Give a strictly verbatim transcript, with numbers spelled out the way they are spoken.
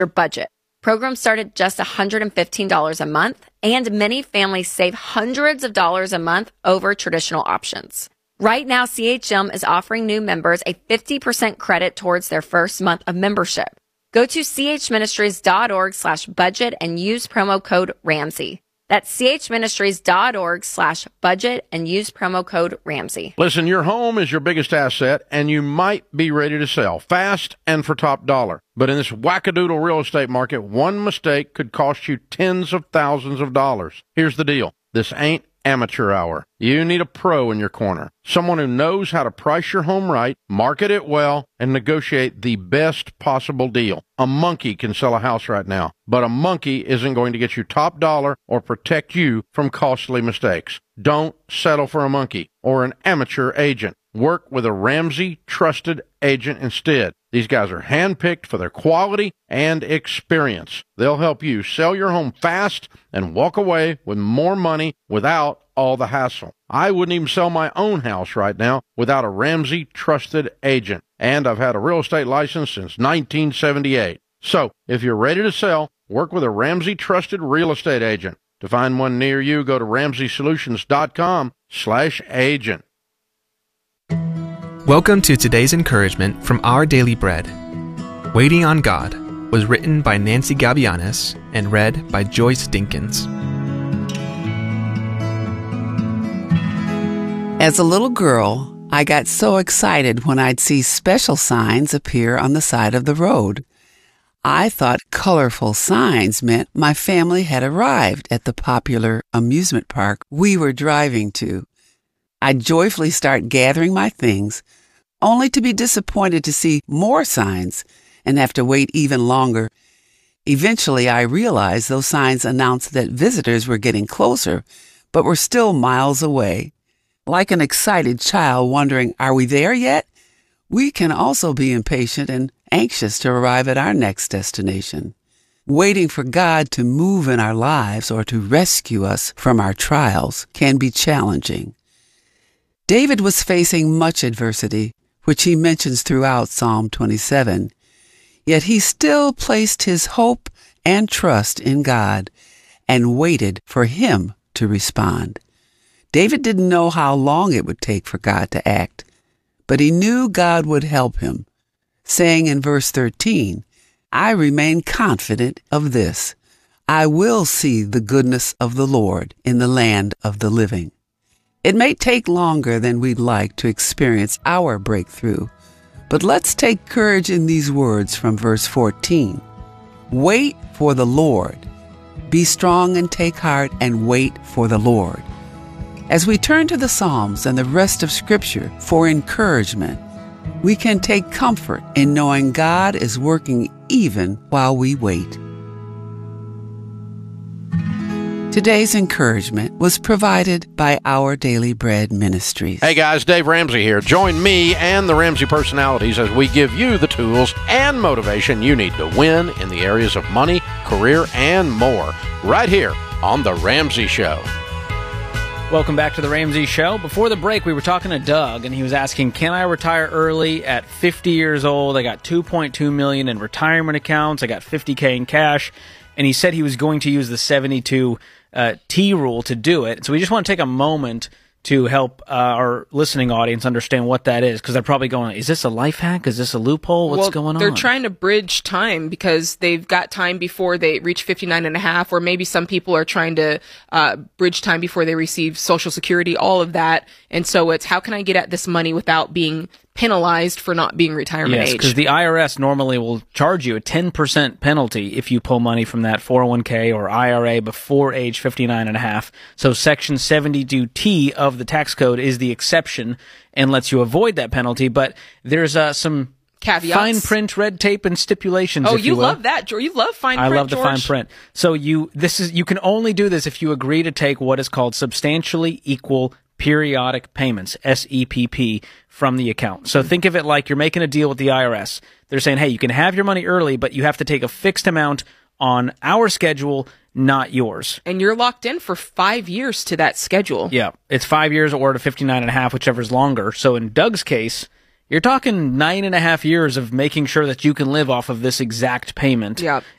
your budget. Programs start at just one hundred fifteen dollars a month, and many families save hundreds of dollars a month over traditional options. Right now, C H M is offering new members a fifty percent credit towards their first month of membership. Go to chministries.org slash budget and use promo code Ramsey. That's chministries.org slash budget and use promo code Ramsey. Listen, your home is your biggest asset, and you might be ready to sell fast and for top dollar. But in this wackadoodle real estate market, one mistake could cost you tens of thousands of dollars. Here's the deal. This ain't amateur hour. You need a pro in your corner, someone who knows how to price your home right, market it well, and negotiate the best possible deal. A monkey can sell a house right now, but a monkey isn't going to get you top dollar or protect you from costly mistakes. Don't settle for a monkey or an amateur agent. Work with a Ramsey trusted agent instead. These guys are handpicked for their quality and experience. They'll help you sell your home fast and walk away with more money without all the hassle. I wouldn't even sell my own house right now without a Ramsey trusted agent. And I've had a real estate license since nineteen seventy-eight. So if you're ready to sell, work with a Ramsey trusted real estate agent. To find one near you, go to ramsey solutions dot com slash agent. Welcome to today's encouragement from Our Daily Bread. Waiting on God was written by Nancy Gabianis and read by Joyce Dinkins. As a little girl, I got so excited when I'd see special signs appear on the side of the road. I thought colorful signs meant my family had arrived at the popular amusement park we were driving to. I'd joyfully start gathering my things, only to be disappointed to see more signs and have to wait even longer. Eventually, I realized those signs announced that visitors were getting closer, but were still miles away. Like an excited child wondering, are we there yet? We can also be impatient and anxious to arrive at our next destination. Waiting for God to move in our lives or to rescue us from our trials can be challenging. David was facing much adversity, which he mentions throughout Psalm twenty-seven. Yet he still placed his hope and trust in God and waited for him to respond. David didn't know how long it would take for God to act, but he knew God would help him, saying in verse thirteen, I remain confident of this. I will see the goodness of the Lord in the land of the living. It may take longer than we'd like to experience our breakthrough, but let's take courage in these words from verse fourteen. Wait for the Lord. Be strong and take heart and wait for the Lord. As we turn to the Psalms and the rest of Scripture for encouragement, we can take comfort in knowing God is working even while we wait. Today's encouragement was provided by Our Daily Bread Ministries. Hey guys, Dave Ramsey here. Join me and the Ramsey personalities as we give you the tools and motivation you need to win in the areas of money, career, and more, right here on The Ramsey Show. Welcome back to The Ramsey Show. Before the break, we were talking to Doug, and he was asking, can I retire early at fifty years old? I got two point two million dollars in retirement accounts. I got fifty thousand dollars in cash. And he said he was going to use the seventy-two uh, T rule to do it. So we just want to take a moment to help uh, our listening audience understand what that is, because they're probably going, is this a life hack? Is this a loophole? What's well, going on? They're trying to bridge time because they've got time before they reach fifty-nine and a half, or maybe some people are trying to uh, bridge time before they receive Social Security, all of that. And so it's, how can I get at this money without being penalized for not being retirement yes, age? Because the I R S normally will charge you a ten percent penalty if you pull money from that four oh one k or I R A before age fifty-nine and a half. So Section seventy-two T of the tax code is the exception and lets you avoid that penalty. But there's uh, some caveats, fine print, red tape, and stipulations. Oh, if you, you love that, George. You love fine I print. love the George. fine print. So you this is you can only do this if you agree to take what is called substantially equal periodic payments, S E P P, from the account. So think of it like you're making a deal with the I R S. They're saying, hey, you can have your money early, but you have to take a fixed amount on our schedule, not yours. And you're locked in for five years to that schedule. Yeah, it's five years or to fifty-nine and a half, whichever's longer. So in Doug's case, You're talking nine and a half years of making sure that you can live off of this exact payment. Yep.